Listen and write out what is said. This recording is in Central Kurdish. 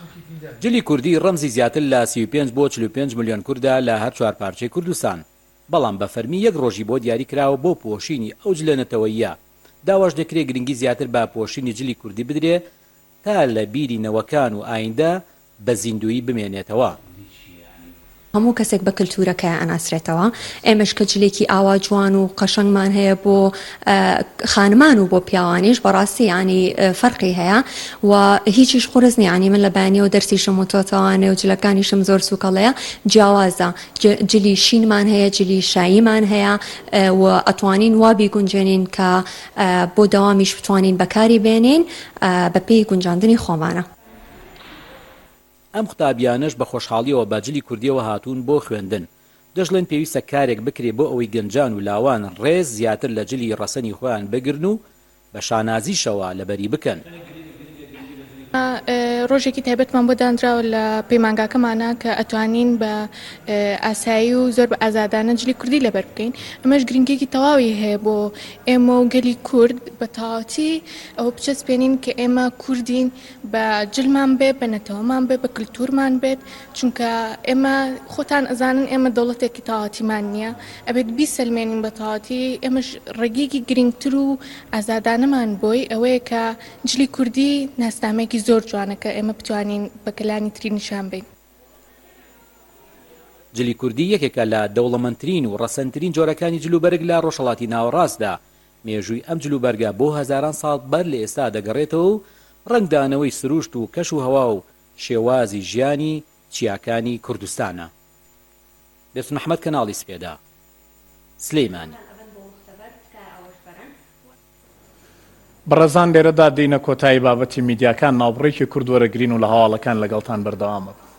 جلی کوردی ڕەمزی زیاتر لە 35 بۆ 45 ملیۆن کووردا لە هەر چوار پارچەی کوردستان. بەڵام بە فەرمی یەک ڕۆژی بۆ دیاری کراوە بۆ پۆشینی ئەو جلێنەتەوەیە. داواش دەکرێت گرنگی زیاتر بە پۆشینی جلی کوردی بدرێ تا لە بیری نەوەکان و ئایندە بە زیندویی بمێنێتەوە. هەموو کەسێک بە کللتورەکە ئەناسرێتەوە. ئێمەش کە جلێکی ئاوا جوان و قەشەنگمان هەیە بۆ خانمان و بۆ پیاوانیش بەڕاستی ینی فەرقی هەیە و هیچیش قورس نییە. ینی من لە بەیانیەوە دەرسیشم و تۆتەوانێ و جلەکانیشم زۆر سوکەڵەیە جیاوازە. جلی شینمان هەیە، جلی شاییمان هەیە و ئەتوانین وا بیگونجێنین کە بۆ دەوامیش بتوانین بەکاری بێنین بە پێی گونجاندنی خۆمانە. ئەم قوتابیانش بە خۆشحاڵیەوە بە جلی کوردیەوە هاتوون بۆ خوێندن. دەژڵێن پێویستە کارێک بکرێ بۆ ئەوەی گەنجان و لاوان ڕێز زیاتر لە جلی ڕەسەنی خۆیان بگرن و بە شانازیشەوە لەبەری بکەن. ڕۆژێکی تایبەتمان بۆ دانراوە لە پەیمانگاکەمانە کە ئەتوانین بە ئاسایی و زۆر بە ئازادانە جلی کوردی لەبەر بکەین. ئەمەش گرنگێکی تەواوی هەیە بۆ ئێمە و گەلی کورد بە تەواوەتی ئەوە بچەسپێنین کە ئێمە کوردین بە جلمان بێ، بە نەتەوەمان بێ، بە کللتورمان بێت، چونکە ئێمە خۆتان ئەزانن ئێمە دەوڵەتێکی تەواوەتیمان نییە، ئەبێت بیسەلمێنین بە تەواوەتی. ئێمەش ڕێگەیەکی گرنگتر و ئازادانەمان بۆی ئەوەیە کە جلی کوردی ناسنامەیەکی زۆر جوانە کە ئێمە بتوانین بە کەلانی تری نیشان بین. جلی کوردی یەکێکە لە دەوڵەمەندترین و ڕەسەنترین جۆرەکانی جلوبەرگ لە ڕۆژهەڵاتی ناوەڕاستدا. مێژووی ئەم جلوبەرگە بۆ هەزاران ساڵ بەر لە ئێستا دەگەڕێتەوە و ڕنگدانەوەی سروشت و کەش و هەوا و شێوازی ژیانی چیاکانی کوردستانە. بێسون ئەحمەد کەناڵی سپێدا، سلەیمانی. بەڕێزان لێرەدا دێینە کۆتایی بابەتی میدیاکان ناوبڕێکی کورد وەرەگرین و لە هەواڵەکان لەگەڵتان بەردەوامە.